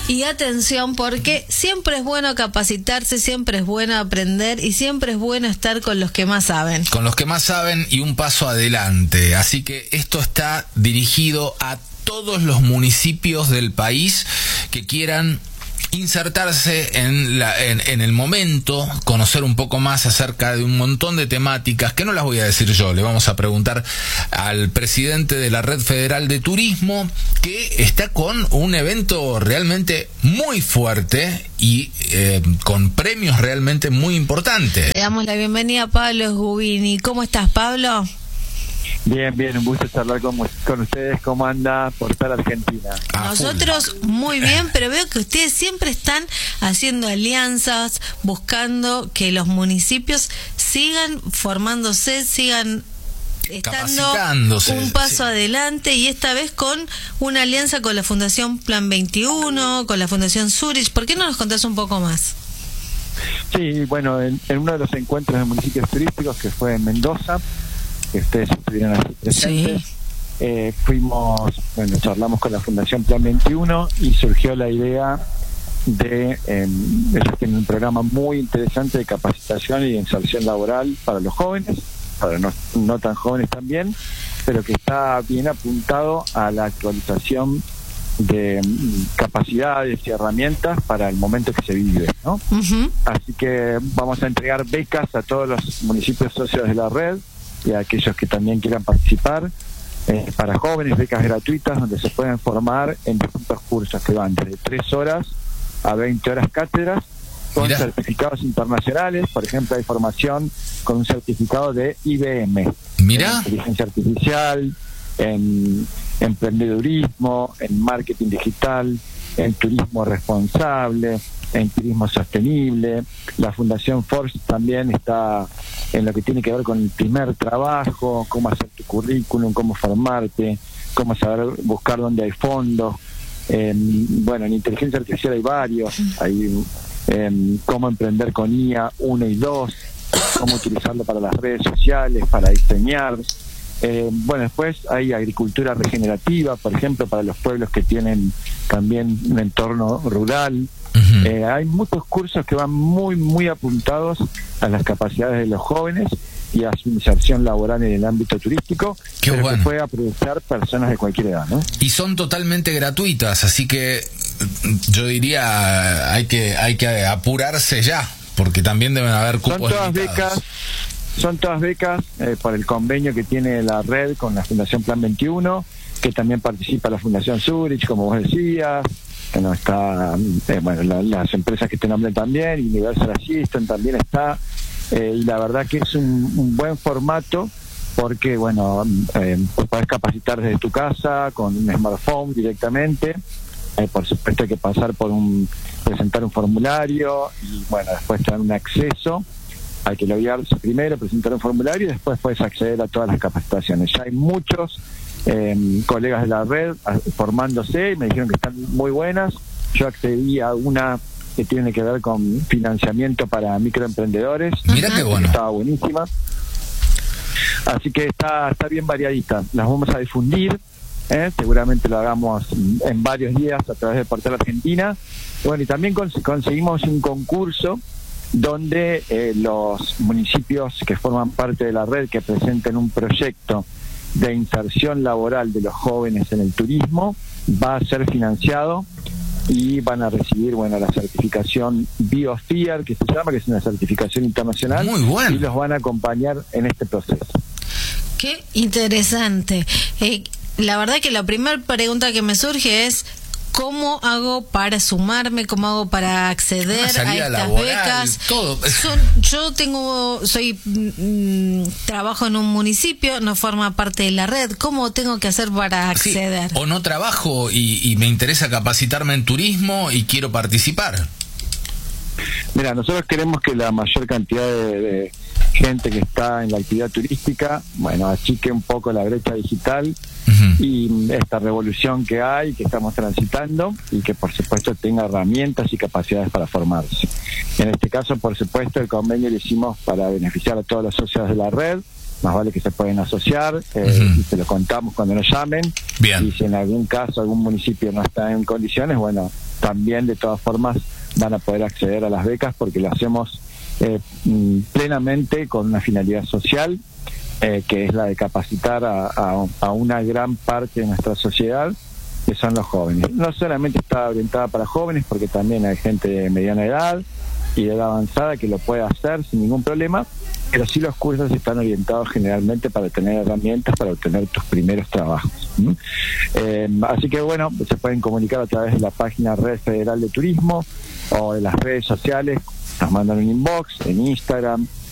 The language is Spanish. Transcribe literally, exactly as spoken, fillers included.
Y atención, porque siempre es bueno capacitarse, siempre es bueno aprender y siempre es bueno estar con los que más saben. Con los que más saben y un paso adelante. Así que esto está dirigido a todos los municipios del país que quieran insertarse en, la, en, en el momento, conocer un poco más acerca de un montón de temáticas que no las voy a decir yo. Le vamos a preguntar al presidente de la Red Federal de Turismo, que está con un evento realmente muy fuerte y eh, con premios realmente muy importantes. Le damos la bienvenida a Pablo Sgubini. ¿Cómo estás, Pablo? Bien, bien, un gusto charlar con, con ustedes. ¿Cómo anda por toda la Argentina? Ah, Nosotros muy bien, pero veo que ustedes siempre están haciendo alianzas, buscando que los municipios sigan formándose, sigan estando un paso sí. adelante, y esta vez con una alianza con la Fundación Plan veintiuno, con la Fundación Zurich. ¿Por qué no nos contás un poco más? Sí, bueno, en, en uno de los encuentros de municipios turísticos, que fue en Mendoza, que ustedes estuvieron aquí presentes, sí. eh, fuimos, bueno, charlamos con la Fundación Plan veintiuno y surgió la idea de, eh, ellos tienen un programa muy interesante de capacitación y de inserción laboral para los jóvenes, para no, no tan jóvenes también, pero que está bien apuntado a la actualización de um, capacidades y herramientas para el momento que se vive, ¿no? Uh-huh. Así que vamos a entregar becas a todos los municipios socios de la red y a aquellos que también quieran participar, eh, para jóvenes, becas gratuitas donde se pueden formar en distintos cursos que van desde tres horas a veinte horas cátedras, con Mirá. certificados internacionales. Por ejemplo, hay formación con un certificado de I B M, Mirá. en inteligencia artificial, en emprendedurismo, en marketing digital, en turismo responsable, en turismo sostenible. La Fundación Force también está en lo que tiene que ver con el primer trabajo, cómo hacer tu currículum, cómo formarte, cómo saber buscar dónde hay fondos. Eh, bueno, en inteligencia artificial hay varios, hay eh, cómo emprender con I A uno y dos, cómo utilizarlo para las redes sociales, para diseñar. Eh, bueno, después hay agricultura regenerativa, por ejemplo, para los pueblos que tienen también un entorno rural. Uh-huh. Eh, hay muchos cursos que van muy, muy apuntados a las capacidades de los jóvenes y a su inserción laboral en el ámbito turístico, Qué pero bueno. que puede aprovechar personas de cualquier edad, ¿no? Y son totalmente gratuitas, así que yo diría hay que hay que apurarse ya, porque también deben haber cupos Son todas limitados. becas. Son todas becas eh, por el convenio que tiene la red con la Fundación Plan veintiuno, que también participa la Fundación Zurich, como vos decías, que no está, eh, bueno, la, las empresas que te nombré también, Universal Assistant también está, eh, y la verdad que es un, un buen formato, porque, bueno, eh, te podés capacitar desde tu casa, con un smartphone directamente. Eh, por supuesto hay que pasar por un, presentar un formulario, y bueno, después te dan un acceso. Hay que loguearse primero, presentar un formulario y después puedes acceder a todas las capacitaciones. Ya hay muchos eh, colegas de la red a, formándose y me dijeron que están muy buenas. Yo accedí a una que tiene que ver con financiamiento para microemprendedores. Mirá qué bueno. Estaba buenísima. Así que está, está bien variadita. Las vamos a difundir. ¿eh? Seguramente lo hagamos en varios días a través de Portal Argentina. Bueno, y también cons- conseguimos un concurso donde eh, los municipios que forman parte de la red, que presenten un proyecto de inserción laboral de los jóvenes en el turismo, va a ser financiado y van a recibir, bueno, la certificación Biosphere, que se llama, que es una certificación internacional. Muy bueno. Y los van a acompañar en este proceso. Qué interesante. Eh, la verdad que la primera pregunta que me surge es: ¿cómo hago para sumarme? ¿Cómo hago para acceder a estas laboral, becas? Todo. Son, yo tengo, soy, mmm, trabajo en un municipio, no forma parte de la red. ¿Cómo tengo que hacer para acceder? Sí, o no trabajo y, y me interesa capacitarme en turismo y quiero participar. Mira, nosotros queremos que la mayor cantidad de, de gente que está en la actividad turística, bueno, achique un poco la brecha digital. Uh-huh. Y esta revolución que hay, que estamos transitando, y que por supuesto tenga herramientas y capacidades para formarse. En este caso, por supuesto, el convenio lo hicimos para beneficiar a todos los socios de la red, más vale que se pueden asociar, eh, uh-huh. y se lo contamos cuando nos llamen. Bien. Y si en algún caso algún municipio no está en condiciones, bueno, también de todas formas van a poder acceder a las becas, porque lo hacemos eh, plenamente con una finalidad social, eh, que es la de capacitar a, a, a una gran parte de nuestra sociedad, que son los jóvenes. No solamente está orientada para jóvenes, porque también hay gente de mediana edad y de edad avanzada que lo puede hacer sin ningún problema, pero sí los cursos están orientados generalmente para tener herramientas para obtener tus primeros trabajos. ¿Mm? Eh, así que bueno, se pueden comunicar a través de la página Red Federal de Turismo o de las redes sociales, nos mandan un inbox en Instagram,